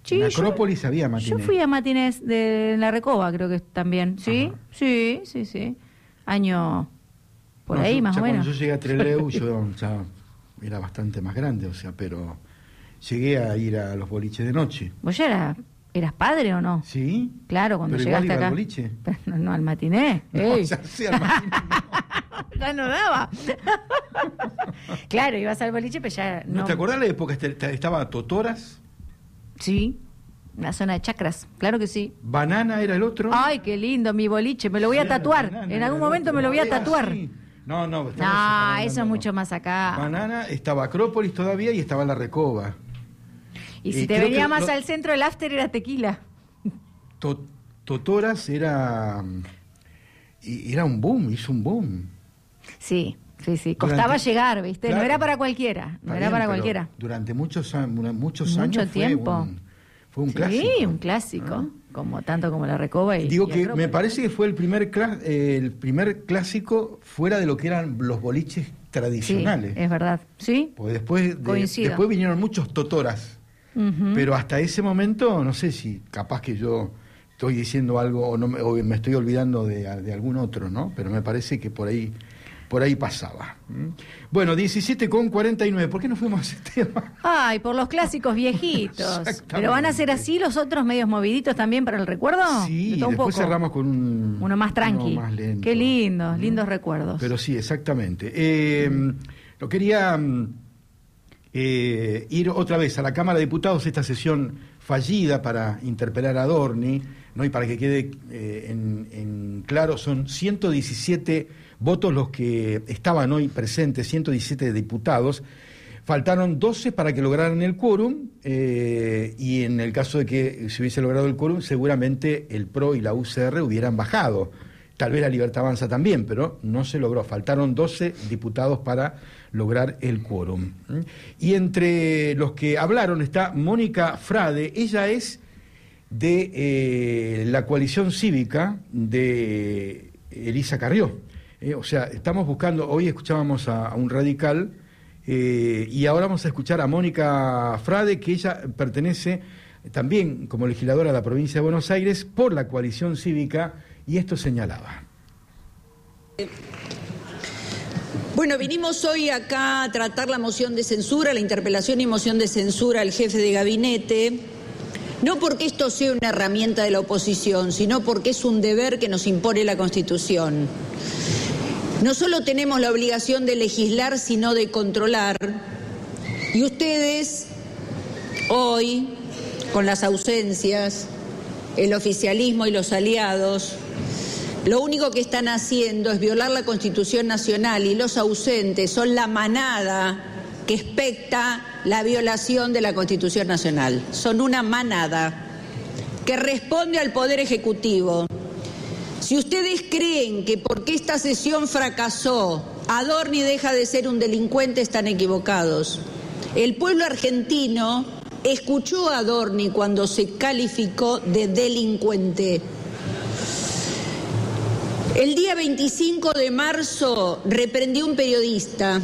Sí, en Acrópolis había matinés. Yo fui a matinés de La Recoba, creo que también. ¿Sí? Ajá. Sí. Año por ahí, más o menos. Cuando yo llegué a Trelew, yo ya era bastante más grande, o sea, pero llegué a ir a los boliches de noche. ¿Vos ya eras padre o no? ¿Sí? Claro, cuando Pero igual llegaste iba acá. al boliche. Pero no, al matiné. No, Ey. ya sí, al matiné. Ya no daba. Claro, ibas al boliche, pero ya no. ¿No te acordás la época? Estaba Totoras, Sí, la zona de chacras, claro que sí. Banana era el otro. Ay, qué lindo, mi boliche, me lo voy a tatuar. Banana En era algún el momento otro. me lo voy a Ah, tatuar. sí. No, estamos No, hablando, eso es mucho más acá. Banana, estaba Acrópolis todavía y estaba La Recoba. Y si te creo venía que más al centro, el after era tequila. Totoras era un boom, hizo un boom. Sí. Costaba llegar, ¿viste? Claro. No era para cualquiera. No Está era bien, para pero cualquiera. Durante muchos años Mucho tiempo. Fue un Sí, clásico. un clásico. Tanto como La Recoba y Digo y que me Acrópolis. parece que fue el primer clásico fuera de lo que eran los boliches tradicionales. Sí, es verdad. ¿Sí? Porque Coincido. después vinieron muchos Totoras. Ujú. Pero hasta ese momento, no sé si capaz que yo estoy diciendo algo o me estoy olvidando de algún otro, ¿no? Pero me parece que por ahí pasaba. Bueno, 17:49. ¿Por qué no fuimos a ese tema? Ay, por los clásicos viejitos. Exactamente. ¿Pero van a ser así los otros medios moviditos también para el recuerdo? Sí, De todo un después poco. cerramos con uno más tranqui. uno más lento. Qué lindos recuerdos. Pero sí, exactamente. Lo quería ir otra vez a la Cámara de Diputados, esta sesión fallida para interpelar a Adorni, ¿no? Y para que quede en claro, son 117 votos los que estaban hoy presentes, 117 diputados. Faltaron 12 para que lograran el quórum, y en el caso de que se hubiese logrado el quórum, seguramente el PRO y la UCR hubieran bajado. Tal vez la Libertad Avanza también, pero no se logró. Faltaron 12 diputados para lograr el quórum. Y entre los que hablaron está Mónica Frade. Ella es de la coalición cívica de Elisa Carrió. O sea, estamos buscando, hoy escuchábamos a un radical, y ahora vamos a escuchar a Mónica Frade, que ella pertenece también como legisladora de la provincia de Buenos Aires por la coalición cívica, y esto señalaba. Bueno, vinimos hoy acá a tratar la moción de censura, la interpelación y moción de censura al jefe de gabinete, no porque esto sea una herramienta de la oposición, sino porque es un deber que nos impone la Constitución. No solo tenemos la obligación de legislar, sino de controlar. Y ustedes, hoy, con las ausencias, el oficialismo y los aliados, lo único que están haciendo es violar la Constitución Nacional, y los ausentes son la manada que expecta la violación de la Constitución Nacional. Son una manada que responde al Poder Ejecutivo. Si ustedes creen que porque esta sesión fracasó, Adorni deja de ser un delincuente, están equivocados. El pueblo argentino escuchó a Adorni cuando se calificó de delincuente. El día 25 de marzo reprendió un periodista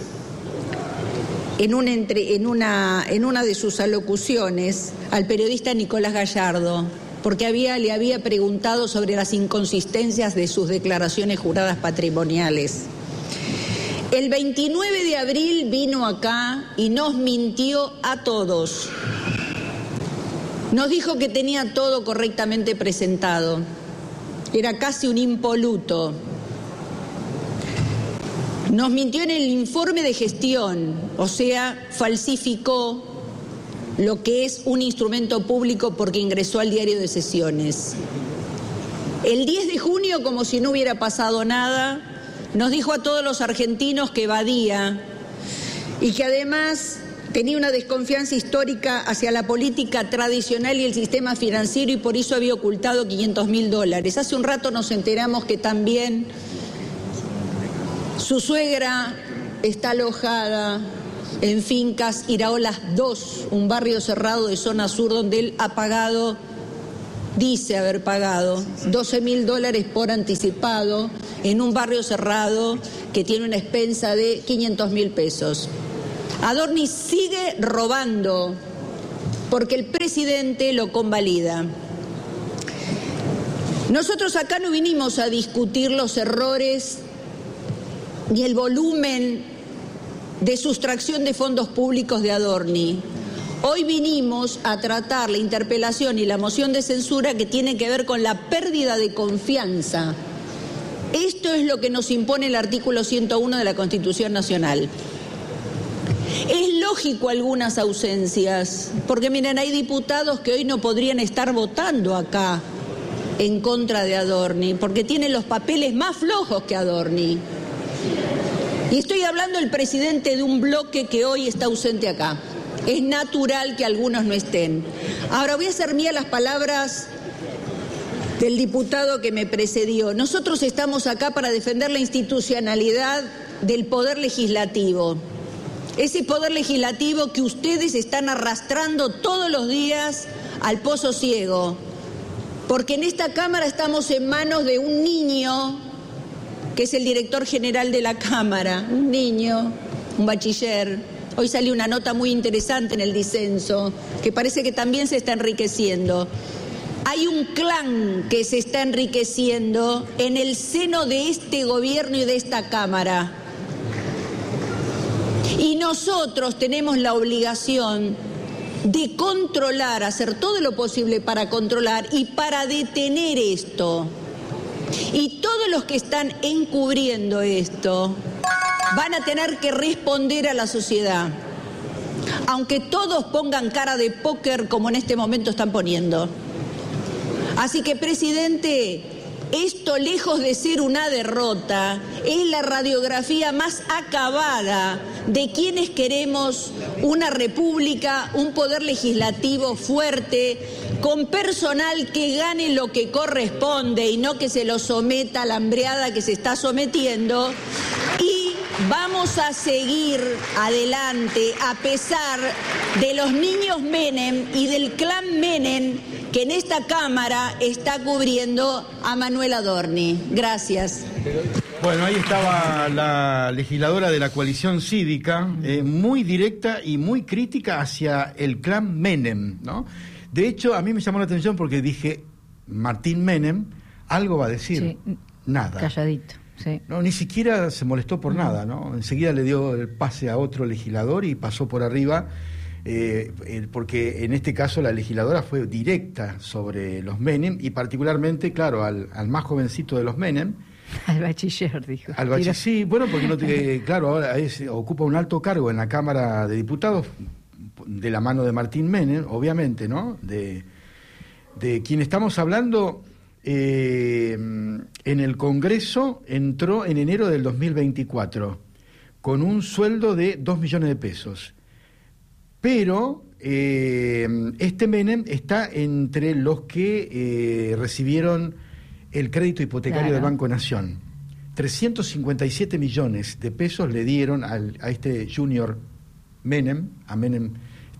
en una de sus alocuciones al periodista Nicolás Gallardo, porque le había preguntado sobre las inconsistencias de sus declaraciones juradas patrimoniales. El 29 de abril vino acá y nos mintió a todos. Nos dijo que tenía todo correctamente presentado. Era casi un impoluto. Nos mintió en el informe de gestión, o sea, falsificó lo que es un instrumento público porque ingresó al diario de sesiones. El 10 de junio, como si no hubiera pasado nada, nos dijo a todos los argentinos que evadía y que además tenía una desconfianza histórica hacia la política tradicional y el sistema financiero, y por eso había ocultado $500.000. Hace un rato nos enteramos que también su suegra está alojada en Fincas Iraolas 2, un barrio cerrado de zona sur donde él ha pagado, dice haber pagado, $12.000 por anticipado en un barrio cerrado que tiene una expensa de $500.000. Adorni sigue robando porque el presidente lo convalida. Nosotros acá no vinimos a discutir los errores ni el volumen de sustracción de fondos públicos de Adorni. Hoy vinimos a tratar la interpelación y la moción de censura que tiene que ver con la pérdida de confianza. Esto es lo que nos impone el artículo 101 de la Constitución Nacional. Es lógico algunas ausencias, porque miren, hay diputados que hoy no podrían estar votando acá en contra de Adorni, porque tienen los papeles más flojos que Adorni. Y estoy hablando del presidente de un bloque que hoy está ausente acá. Es natural que algunos no estén. Ahora voy a hacer mía las palabras del diputado que me precedió. Nosotros estamos acá para defender la institucionalidad del Poder Legislativo. Ese Poder Legislativo que ustedes están arrastrando todos los días al pozo ciego. Porque en esta Cámara estamos en manos de un niño, que es el director general de la Cámara. Un niño, un bachiller. Hoy salió una nota muy interesante en el disenso, que parece que también se está enriqueciendo. Hay un clan que se está enriqueciendo en el seno de este gobierno y de esta Cámara. Y nosotros tenemos la obligación de controlar, hacer todo lo posible para controlar y para detener esto. Y todos los que están encubriendo esto van a tener que responder a la sociedad, aunque todos pongan cara de póker como en este momento están poniendo. Así que, presidente, esto, lejos de ser una derrota, es la radiografía más acabada de quienes queremos una república, un poder legislativo fuerte, con personal que gane lo que corresponde y no que se lo someta a la hambreada que se está sometiendo. Y vamos a seguir adelante a pesar de los niños Menem y del clan Menem que en esta Cámara está cubriendo a Manuel Adorni. Gracias. Bueno, ahí estaba la legisladora de la coalición cívica, muy directa y muy crítica hacia el clan Menem, ¿no? De hecho, a mí me llamó la atención porque dije, Martín Menem, algo va a decir. Sí, nada. Calladito, sí. No, ni siquiera se molestó por nada, ¿no? Enseguida le dio el pase a otro legislador y pasó por arriba, porque en este caso la legisladora fue directa sobre los Menem y particularmente, claro, al más jovencito de los Menem. Al bachiller, dijo. Al bachiller, sí, bueno, porque no claro, ahora ocupa un alto cargo en la Cámara de Diputados, de la mano de Martín Menem, obviamente, ¿no? De quien estamos hablando, en el Congreso entró en enero del 2024 con un sueldo de 2 millones de pesos. Pero este Menem está entre los que recibieron el crédito hipotecario del Banco Nación. 357 millones de pesos le dieron a este Junior Menem, a Menem,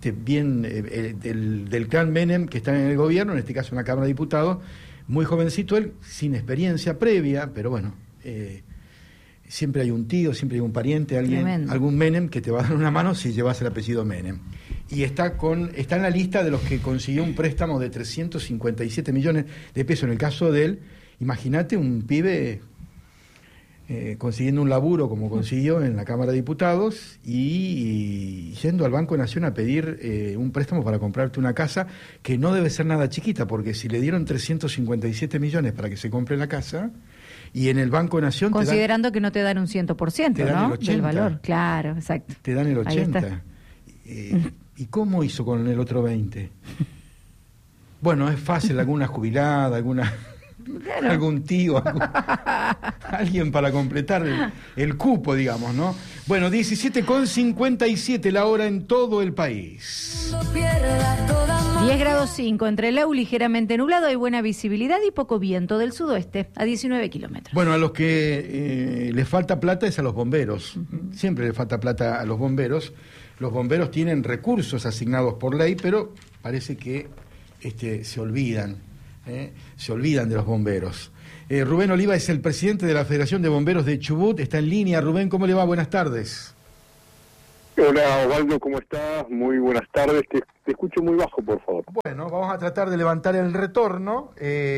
del clan Menem que está en el gobierno, en este caso en la Cámara de Diputados, muy jovencito él, sin experiencia previa, pero bueno, siempre hay un tío, siempre hay un pariente, algún Menem que te va a dar una mano si llevas el apellido Menem. Y está en la lista de los que consiguió un préstamo de 357 millones de pesos. En el caso de él, imagínate un pibe consiguiendo un laburo como consiguió en la Cámara de Diputados y yendo al Banco Nación a pedir un préstamo para comprarte una casa que no debe ser nada chiquita, porque si le dieron 357 millones para que se compre la casa y en el Banco Nación considerando que no te dan un 100%, te dan, ¿no? El 80, del valor, claro, exacto. Te dan el 80. ¿Y cómo hizo con el otro 20? Bueno, es fácil, alguna jubilada, claro, algún tío, alguien para completar el cupo, digamos, ¿no? Bueno, 17:57 la hora en todo el país. 10 grados 5, entre Leu ligeramente nublado, hay buena visibilidad y poco viento del sudoeste, a 19 kilómetros. Bueno, a los que les falta plata es a los bomberos. Siempre les falta plata a los bomberos. Los bomberos tienen recursos asignados por ley, pero parece que se olvidan de los bomberos. Rubén Oliva es el presidente de la Federación de Bomberos de Chubut, está en línea. Rubén, ¿cómo le va? Buenas tardes. Hola Osvaldo, ¿cómo estás? Muy buenas tardes, te escucho muy bajo, por favor. Bueno, vamos a tratar de levantar el retorno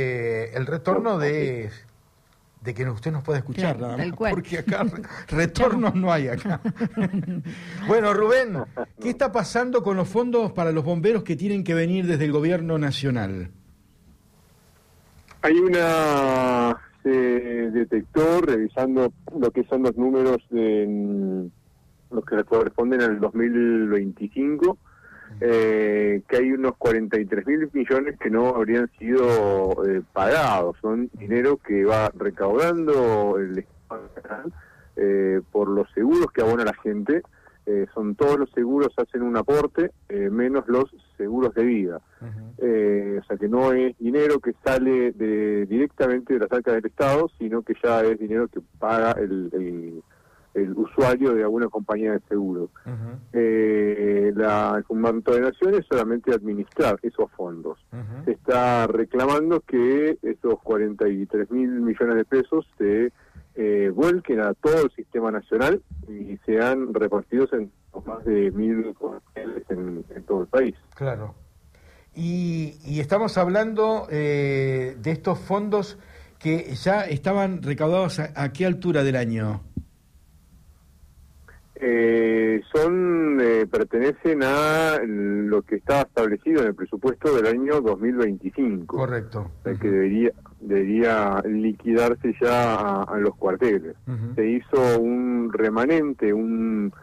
de que usted nos pueda escuchar, Claro, nada tal más, cual. porque acá retornos no hay acá. Bueno, Rubén, ¿qué está pasando con los fondos para los bomberos que tienen que venir desde el gobierno nacional? Hay se detectó, revisando lo que son los números de los que corresponden al 2025, que hay unos 43.000 millones que no habrían sido pagados. Son dinero que va recaudando el Estado Nacional por los seguros que abona la gente. Son todos los seguros, hacen un aporte, menos los seguros de vida. O sea que no es dinero que sale directamente de las arcas del Estado, sino que ya es dinero que paga el usuario de alguna compañía de seguros. El Comando de Naciones solamente administrar esos fondos. Se está reclamando que esos 43.000 millones de pesos se vuelquen a todo el sistema nacional y sean repartidos en más de 1.000 cuarteles en todo el país. Claro. Y estamos hablando de estos fondos que ya estaban recaudados ¿a qué altura del año? Pertenecen a lo que estaba establecido en el presupuesto del año 2025. Correcto. O sea, que debería liquidarse ya a los cuarteles. Se hizo un remanente, un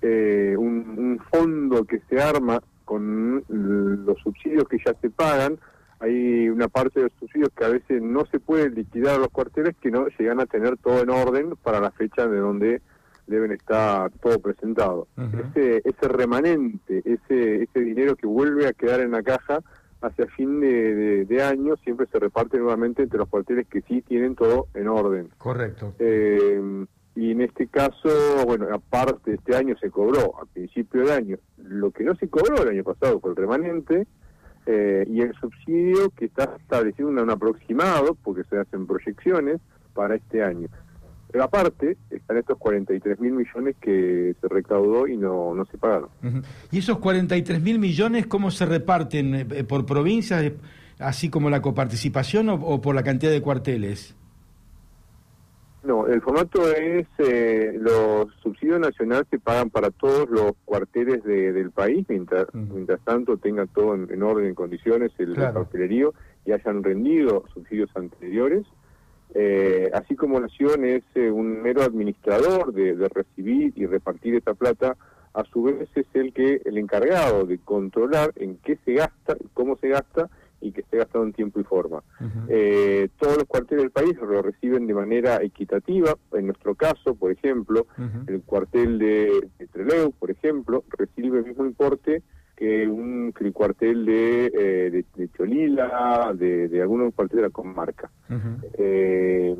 fondo que se arma con los subsidios que ya se pagan. Hay una parte de los subsidios que a veces no se pueden liquidar a los cuarteles, que no llegan a tener todo en orden para la fecha de donde deben estar todo presentado. Ese remanente, ese dinero que vuelve a quedar en la caja hacia fin de año, siempre se reparte nuevamente entre los cuarteles que sí tienen todo en orden. Correcto. Y en este caso, bueno, aparte este año se cobró a principio de año. Lo que no se cobró el año pasado fue el remanente y el subsidio que está establecido un aproximado, porque se hacen proyecciones para este año. Pero aparte, están estos 43.000 millones que se recaudó y no se pagaron. ¿Y esos 43.000 millones cómo se reparten? ¿Por provincias, así como la coparticipación, o por la cantidad de cuarteles? No, el formato es, los subsidios nacionales se pagan para todos los cuarteles del país, mientras tanto tenga todo en orden, en condiciones, el cartelerío, y hayan rendido subsidios anteriores. Así como Nación es un mero administrador de recibir y repartir esta plata, a su vez es el encargado de controlar en qué se gasta, cómo se gasta y que esté gastado en tiempo y forma. Todos los cuarteles del país lo reciben de manera equitativa. En nuestro caso, por ejemplo, el cuartel de Trelew, por ejemplo, recibe el mismo importe que el cuartel de Cholila, de algunos cuarteles de la comarca. Se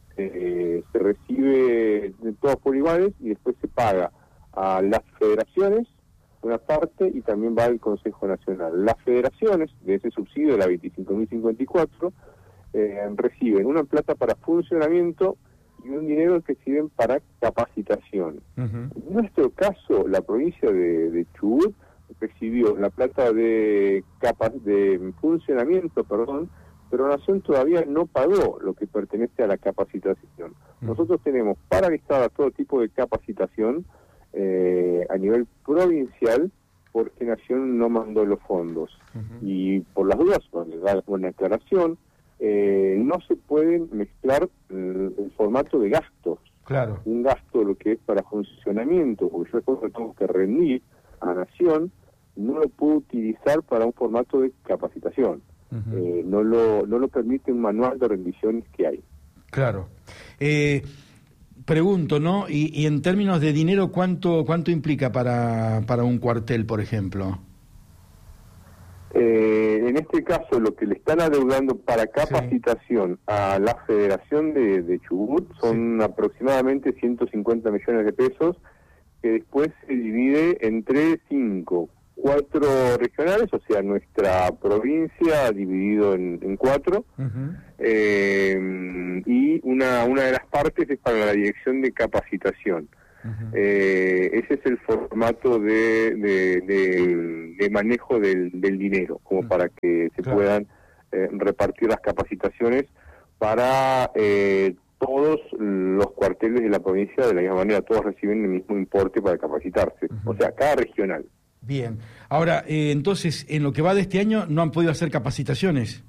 recibe de todos por iguales y después se paga a las federaciones una parte y también va al Consejo Nacional. Las federaciones de ese subsidio de la 25.054 reciben una plata para funcionamiento y un dinero que sirven para capacitación. En nuestro caso, la provincia de Chubut recibió la plata de funcionamiento, pero Nación todavía no pagó lo que pertenece a la capacitación. Nosotros tenemos paralizada todo tipo de capacitación a nivel provincial porque Nación no mandó los fondos. Y por las dudas, cuando da una aclaración, no se pueden mezclar el formato de gastos. Claro. Un gasto, lo que es para funcionamiento, porque yo después tengo que rendir a Nación, no lo puedo utilizar para un formato de capacitación. No lo permite un manual de rendiciones que hay. Claro. Pregunto, ¿no? Y en términos de dinero, ¿cuánto implica para un cuartel, por ejemplo? En este caso, lo que le están adeudando para capacitación a la Federación de Chubut son aproximadamente 150 millones de pesos, que después se divide entre 4 regionales, o sea, nuestra provincia dividido en 4, y una de las partes es para la dirección de capacitación. Ese es el formato de manejo del dinero, como para que se puedan repartir las capacitaciones para todos los cuarteles de la provincia de la misma manera, todos reciben el mismo importe para capacitarse, o sea, cada regional. Bien. Ahora, entonces, en lo que va de este año, ¿no han podido hacer capacitaciones?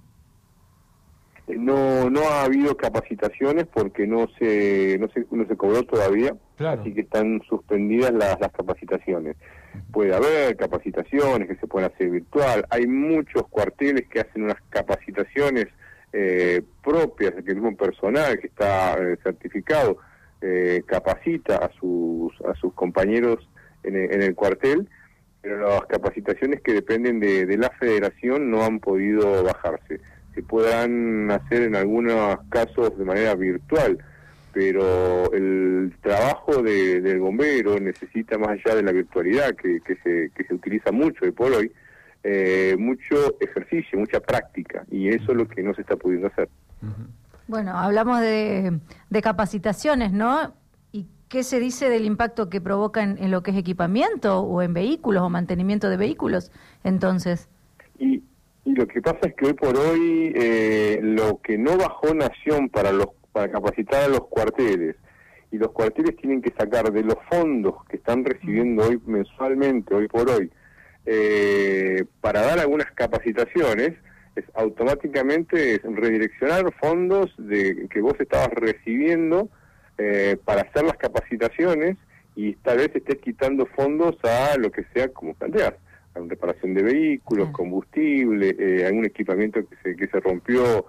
No ha habido capacitaciones porque no se cobró todavía, claro. Así que están suspendidas las capacitaciones. Puede haber capacitaciones que se pueden hacer virtual, hay muchos cuarteles que hacen unas capacitaciones propias, que el mismo personal que está certificado capacita a sus compañeros en el cuartel, pero las capacitaciones que dependen de la federación no han podido bajarse. Se podrán hacer en algunos casos de manera virtual, pero el trabajo del bombero necesita, más allá de la virtualidad que se utiliza mucho hoy por hoy, mucho ejercicio, mucha práctica, y eso es lo que no se está pudiendo hacer. Bueno, hablamos de capacitaciones, ¿no? ¿Y qué se dice del impacto que provoca en lo que es equipamiento o en vehículos o mantenimiento de vehículos, entonces? Y lo que pasa es que hoy por hoy lo que no bajó Nación para capacitar a los cuarteles, y los cuarteles tienen que sacar de los fondos que están recibiendo hoy mensualmente, hoy por hoy, para dar algunas capacitaciones, es automáticamente redireccionar fondos que vos estabas recibiendo para hacer las capacitaciones, y tal vez estés quitando fondos a lo que sea, como planteas, a reparación de vehículos, combustible, algún equipamiento que se rompió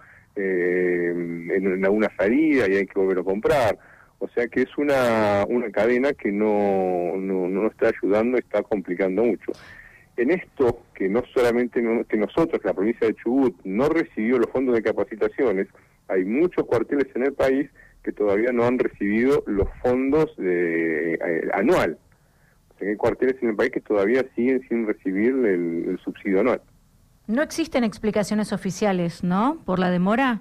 en alguna salida y hay que volver a comprar. O sea que es una cadena que no está ayudando, está complicando mucho. En esto, que no solamente que nosotros, la provincia de Chubut, no recibió los fondos de capacitaciones, hay muchos cuarteles en el país que todavía no han recibido los fondos anual. Hay cuarteles en el país que todavía siguen sin recibir el subsidio anual. No existen explicaciones oficiales, ¿no?, por la demora.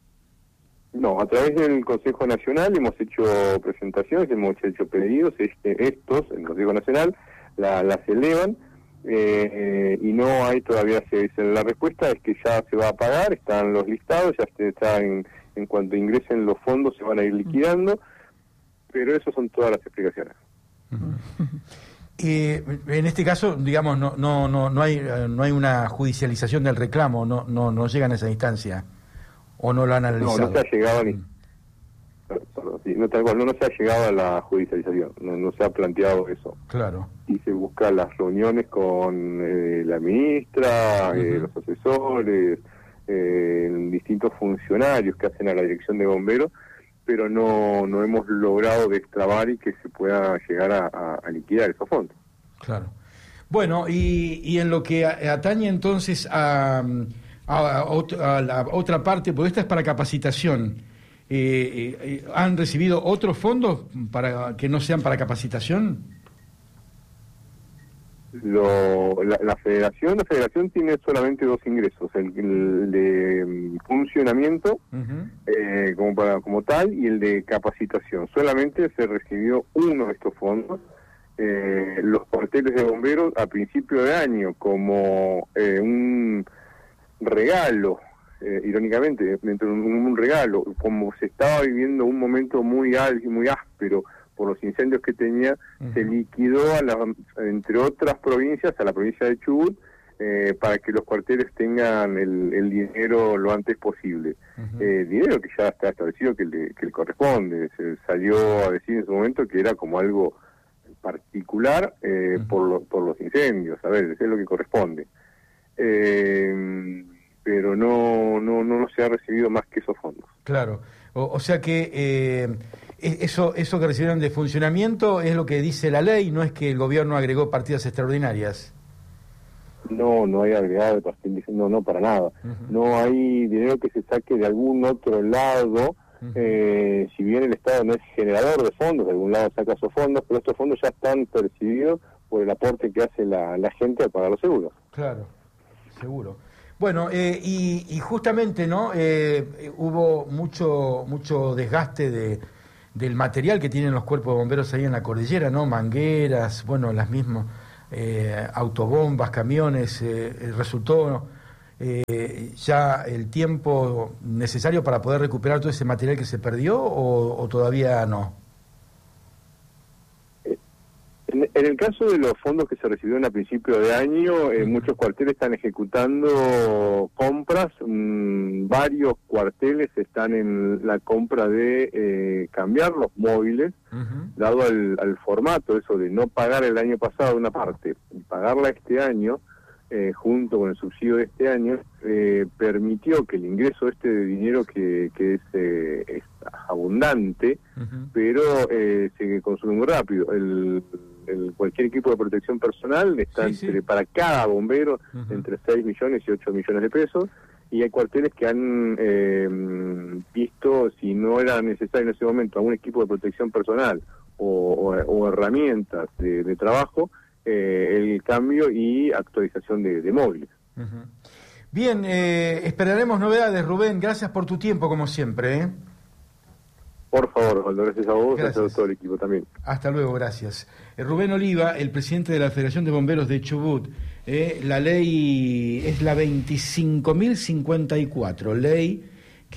No, a través del Consejo Nacional hemos hecho presentaciones, hemos hecho pedidos, estos, el Consejo Nacional, las elevan, y no hay todavía, la respuesta es que ya se va a pagar, están los listados, ya está en cuanto ingresen los fondos se van a ir liquidando, pero esas son todas las explicaciones. En este caso, digamos, no hay una judicialización del reclamo, no llegan a esa instancia, o no lo han analizado. No se ha llegado no se ha llegado a la judicialización, no se ha planteado eso. Claro. Y se busca las reuniones con la ministra, los asesores, distintos funcionarios que hacen a la dirección de bomberos, pero no hemos logrado destrabar y que se pueda llegar a liquidar esos fondos. Claro. Bueno, y en lo que atañe entonces a la otra parte, porque esta es para capacitación, ¿han recibido otros fondos para que no sean para capacitación? La federación tiene solamente dos ingresos, el de funcionamiento como tal, y el de capacitación. Solamente se recibió uno de estos fondos. Los cuarteles de bomberos a principio de año, como un regalo, irónicamente, dentro de un regalo, como se estaba viviendo un momento muy áspero por los incendios que tenía, se liquidó entre otras provincias, a la provincia de Chubut, para que los cuarteles tengan el dinero lo antes posible. Dinero que ya está establecido que le corresponde. Se salió a decir en su momento que era como algo particular por los incendios, a ver, es lo que corresponde. Pero no se ha recibido más que esos fondos. Claro, o sea que eso que recibieron de funcionamiento es lo que dice la ley, no es que el gobierno agregó partidas extraordinarias. No hay agregado de partidas, no, para nada. No hay dinero que se saque de algún otro lado. Si bien el Estado no es generador de fondos, de algún lado saca esos fondos, pero estos fondos ya están percibidos por el aporte que hace la gente al pagar los seguros. Claro, seguro. Bueno, y justamente, ¿no? Hubo mucho desgaste del material que tienen los cuerpos de bomberos ahí en la cordillera, ¿no? Mangueras, bueno, las mismas autobombas, camiones, resultó ya el tiempo necesario para poder recuperar todo ese material que se perdió o todavía no. En el caso de los fondos que se recibieron a principio de año, muchos cuarteles están ejecutando compras, varios cuarteles están en la compra de cambiar los móviles, dado al formato, eso de no pagar el año pasado una parte y pagarla este año, junto con el subsidio de este año, permitió que el ingreso de dinero que es abundante, pero se consume muy rápido. Cualquier equipo de protección personal está para cada bombero entre 6 millones y 8 millones de pesos, y hay cuarteles que han visto, si no era necesario en ese momento algún equipo de protección personal o herramientas de trabajo, el cambio y actualización de móviles. Bien, esperaremos novedades, Rubén. Gracias por tu tiempo, como siempre. Por favor, Osvaldo, gracias a vos, gracias a todo el equipo también. Hasta luego, gracias. Rubén Oliva, el presidente de la Federación de Bomberos de Chubut. La ley es la 25.054, ley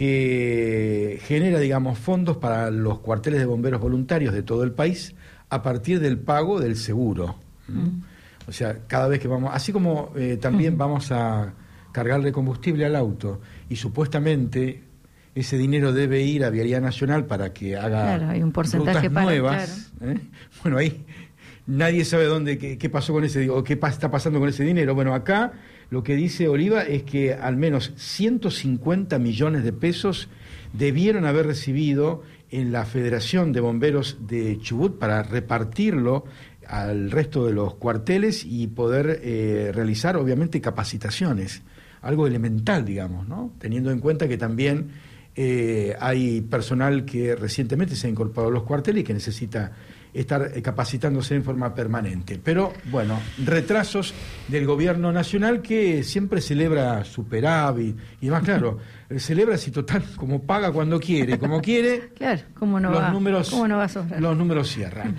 que genera, digamos, fondos para los cuarteles de bomberos voluntarios de todo el país a partir del pago del seguro. O sea, cada vez que vamos, así como también vamos a cargarle combustible al auto y supuestamente ese dinero debe ir a Vialidad Nacional para que haga hay un porcentaje rutas nuevas. Bueno, ahí nadie sabe qué pasó con ese, o qué está pasando con ese dinero. Bueno, acá lo que dice Oliva es que al menos 150 millones de pesos debieron haber recibido en la Federación de Bomberos de Chubut para repartirlo al resto de los cuarteles y poder realizar, obviamente, capacitaciones, algo elemental, digamos, ¿no? Teniendo en cuenta que también hay personal que recientemente se ha incorporado a los cuarteles y que necesita estar capacitándose en forma permanente. Pero, bueno, retrasos del gobierno nacional que siempre celebra superávit y demás, claro, celebra si total, como paga cuando quiere, como quiere, claro, ¿cómo no va a sobrar? Los números cierran.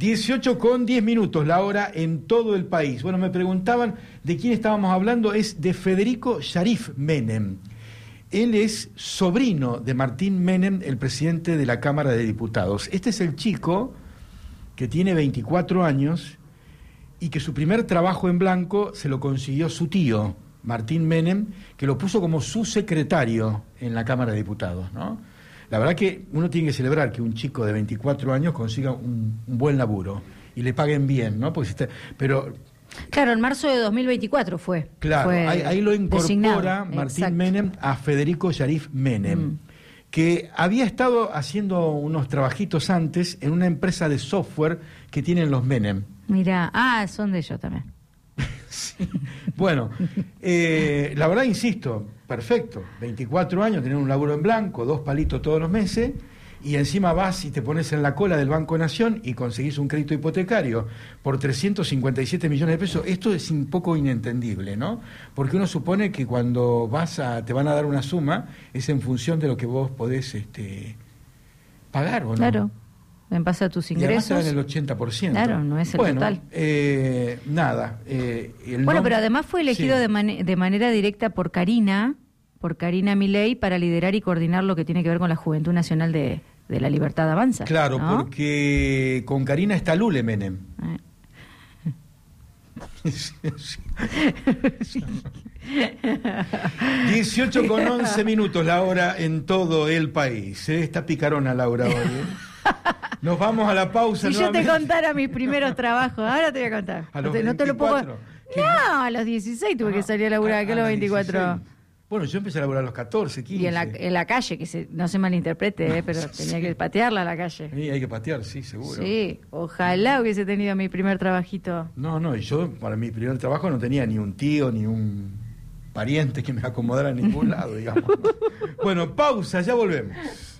18:10, la hora en todo el país. Bueno, me preguntaban de quién estábamos hablando, es de Federico Sharif Menem. Él es sobrino de Martín Menem, el presidente de la Cámara de Diputados. Este es el chico que tiene 24 años y que su primer trabajo en blanco se lo consiguió su tío, Martín Menem, que lo puso como su secretario en la Cámara de Diputados, ¿no? La verdad que uno tiene que celebrar que un chico de 24 años consiga un buen laburo y le paguen bien, ¿no? Pero claro, en marzo de 2024 fue. Claro, ahí lo incorpora Martín Menem a Federico Sharif Menem, que había estado haciendo unos trabajitos antes en una empresa de software que tienen los Menem. Mirá, son de ellos también. Sí. Bueno, la verdad, insisto, perfecto, 24 años, tener un laburo en blanco, 2 palitos todos los meses, y encima vas y te pones en la cola del Banco Nación y conseguís un crédito hipotecario por 357 millones de pesos. Esto es un poco inentendible, ¿no? Porque uno supone que cuando te van a dar una suma es en función de lo que vos podés pagar, ¿o no? Claro, en base a tus ingresos. Y además te dan el 80%. Claro, no es el total. Nada. Pero además fue elegido de manera directa por Karina Milei para liderar y coordinar lo que tiene que ver con la Juventud Nacional de la Libertad Avanza. Claro, ¿no? Porque con Karina está Lule Menem. 18:11, la hora en todo el país. Está picarona Laura hoy. Nos vamos a la pausa. Si yo te contara mis primeros trabajos, ahora te voy a contar. No te lo puedo. No, a los 16 tuve que salir a laburar, acá a los 24. 16. Bueno, yo empecé a laburar a los 14, 15. Y en la calle, que no se malinterprete, pero tenía que patearla a la calle. Sí, hay que patear, sí, seguro. Sí, ojalá hubiese tenido mi primer trabajito. No, y yo para mi primer trabajo no tenía ni un tío, ni un pariente que me acomodara en ningún lado, digamos. Bueno, pausa, ya volvemos.